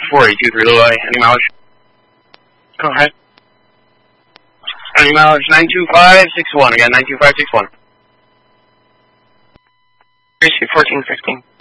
482 Lily, any mileage? Go ahead. Any mileage 92561, again, 92561. 1415.